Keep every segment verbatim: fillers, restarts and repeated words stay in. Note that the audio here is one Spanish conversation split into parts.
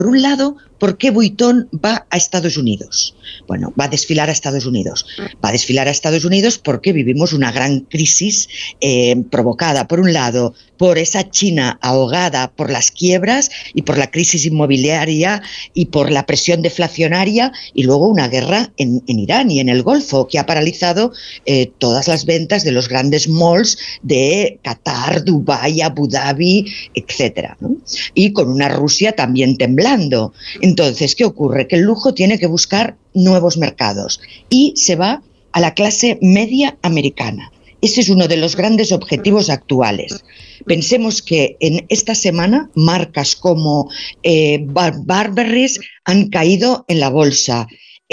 Por un lado, ¿por qué Vuitton va a Estados Unidos? Bueno, va a desfilar a Estados Unidos. Va a desfilar a Estados Unidos porque vivimos una gran crisis eh, provocada, por un lado, por esa China ahogada por las quiebras y por la crisis inmobiliaria y por la presión deflacionaria, y luego una guerra en, en Irán y en el Golfo que ha paralizado eh, todas las ventas de los grandes malls de Qatar, Dubái, Abu Dhabi, etcétera, ¿no? Y con una Rusia también temblando. Entonces, ¿qué ocurre? Que el lujo tiene que buscar nuevos mercados y se va a la clase media americana. Ese es uno de los grandes objetivos actuales. Pensemos que en esta semana marcas como eh, Bar- Burberry han caído en la bolsa.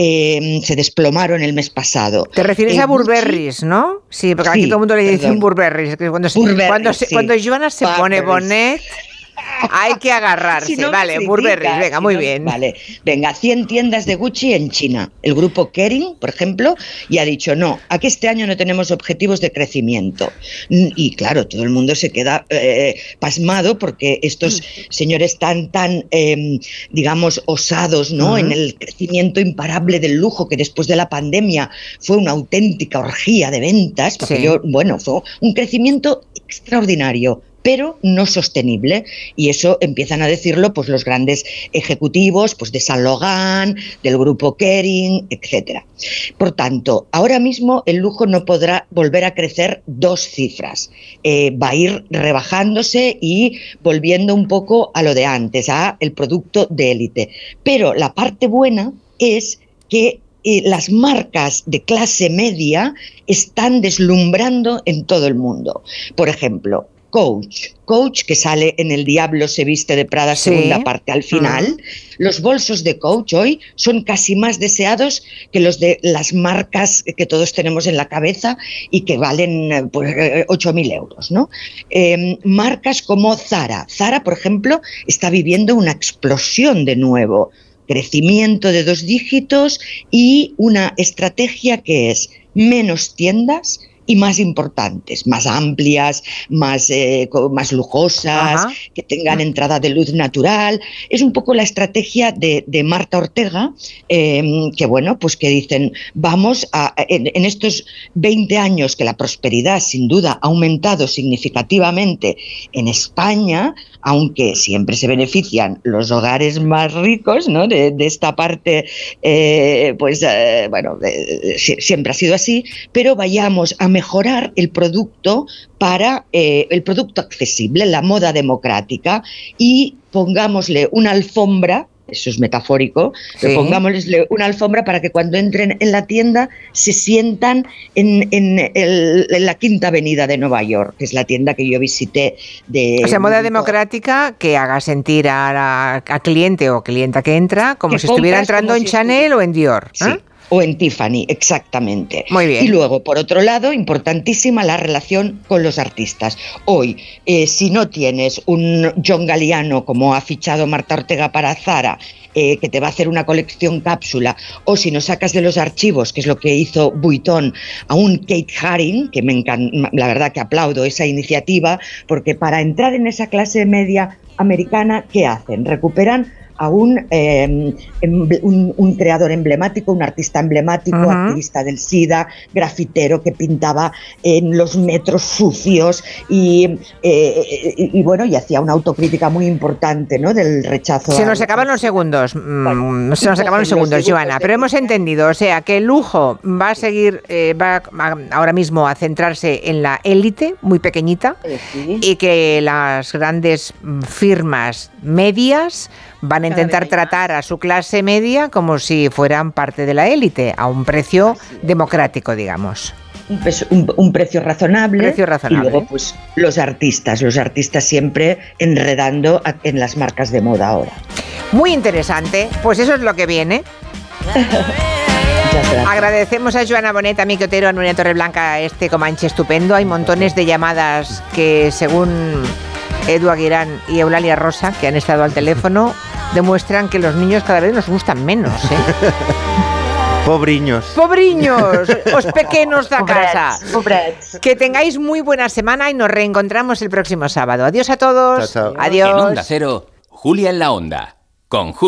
Eh, se desplomaron el mes pasado. Te refieres eh, a Burberrys, ¿no? Sí, porque aquí sí, todo el mundo le dice perdón. Burberrys. Cuando, se, Burberry, cuando, se, sí. cuando Joana se pone bonet, hay que agarrarse. Si no vale, critica, Burberrys, venga, si muy no, bien. Vale, venga, cien tiendas de Gucci en China. El grupo Kering, por ejemplo, y ha dicho, no, aquí este año no tenemos objetivos de crecimiento. Y claro, todo el mundo se queda eh, pasmado porque estos señores tan, tan, eh, digamos, osados, ¿no? Uh-huh. En el crecimiento imparable del lujo, que después de la pandemia fue una auténtica orgía de ventas, porque sí. yo, bueno, fue un crecimiento extraordinario, pero no sostenible, y eso empiezan a decirlo pues los grandes ejecutivos pues de Saint Laurent, del grupo Kering, etcétera. Por tanto, ahora mismo el lujo no podrá volver a crecer dos cifras, eh, va a ir rebajándose y volviendo un poco a lo de antes, a el producto de élite. Pero la parte buena es que eh, las marcas de clase media están deslumbrando en todo el mundo. Por ejemplo, Coach, Coach que sale en El Diablo se viste de Prada, sí. segunda parte al final. Uh-huh. Los bolsos de Coach hoy son casi más deseados que los de las marcas que todos tenemos en la cabeza y que valen pues, ocho mil euros, ¿no? Eh, marcas como Zara. Zara, por ejemplo, está viviendo una explosión de nuevo. Crecimiento de dos dígitos y una estrategia que es menos tiendas y más importantes, más amplias, más, eh, más lujosas, Ajá. que tengan entrada de luz natural. Es un poco la estrategia de, de Marta Ortega, eh, que bueno, pues que dicen, vamos a, en, en estos veinte años que la prosperidad sin duda ha aumentado significativamente en España, aunque siempre se benefician los hogares más ricos, ¿no? de, de esta parte, eh, pues eh, bueno, de, siempre ha sido así, pero vayamos a mejorar el producto para eh, el producto accesible, la moda democrática, y pongámosle una alfombra, eso es metafórico, sí. pongámosle una alfombra para que cuando entren en la tienda se sientan en, en, el, en la Quinta Avenida de Nueva York, que es la tienda que yo visité. De, o sea, moda democrática que haga sentir a, la, a cliente o clienta que entra como que si estuviera entrando en si Chanel o en Dior. ¿eh? Sí. O en Tiffany, exactamente. Muy bien. Y luego, por otro lado, importantísima la relación con los artistas. Hoy, eh, si no tienes un John Galliano, como ha fichado Marta Ortega para Zara, eh, que te va a hacer una colección cápsula, o si no sacas de los archivos, que es lo que hizo Vuitton, a un Kate Haring, que me encanta, la verdad que aplaudo esa iniciativa, porque para entrar en esa clase media americana, ¿qué hacen? Recuperan a un, eh, un, un creador emblemático, un artista emblemático, uh-huh. activista del SIDA, grafitero que pintaba en los metros sucios y, eh, y, y bueno, y hacía una autocrítica muy importante, ¿no? Del rechazo. Se nos acaban los segundos, bueno, se nos acaban los segundos, Joana, pero hemos entendido, o sea, que el lujo va a seguir, eh, va a, ahora mismo a centrarse en la élite, muy pequeñita, sí. y que las grandes firmas medias van a intentar tratar a su clase media como si fueran parte de la élite, a un precio democrático, digamos. Un, peso, un, un precio razonable, precio razonable. Y luego pues los artistas, los artistas siempre enredando a, en las marcas de moda ahora. Muy interesante, pues eso es lo que viene. Agradecemos a Joana Bonet, a Miki Otero, a Nuria Torreblanca este Comanche estupendo. Hay montones de llamadas que, según Edu Aguirán y Eulalia Rosa, que han estado al teléfono, demuestran que los niños cada vez nos gustan menos, ¿eh? Pobriños. Pobriños, os pequeños da casa. Pobrets. Que tengáis muy buena semana y nos reencontramos el próximo sábado. Adiós a todos. Chao, chao. Adiós. En Onda Cero, Julia en la Onda. con